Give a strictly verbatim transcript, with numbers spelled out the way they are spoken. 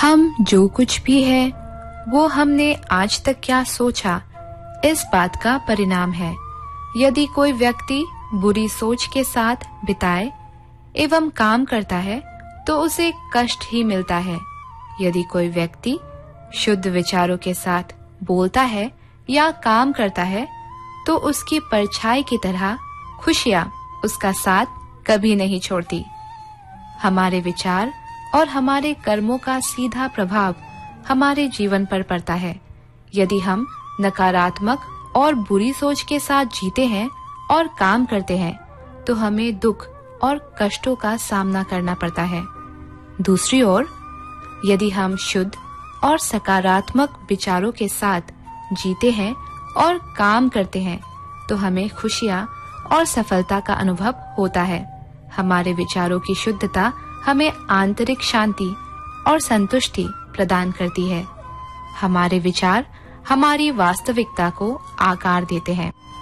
हम जो कुछ भी है वो हमने आज तक क्या सोचा, इस बात का परिणाम है। यदि कोई व्यक्ति बुरी सोच के साथ बिताए एवं काम करता है तो उसे कष्ट ही मिलता है। यदि कोई व्यक्ति शुद्ध विचारों के साथ बोलता है या काम करता है तो उसकी परछाई की तरह खुशियां उसका साथ कभी नहीं छोड़ती। हमारे विचार और हमारे कर्मों का सीधा प्रभाव हमारे जीवन पर पड़ता है। यदि हम नकारात्मक और बुरी सोच के साथ जीते हैं और काम करते हैं तो हमें दुख और कष्टों का सामना करना पड़ता है। दूसरी ओर यदि हम शुद्ध और सकारात्मक विचारों के साथ जीते हैं और काम करते हैं तो हमें खुशियां और सफलता का अनुभव होता है। हमारे विचारों की शुद्धता हमें आंतरिक शांति और संतुष्टि प्रदान करती है। हमारे विचार हमारी वास्तविकता को आकार देते हैं।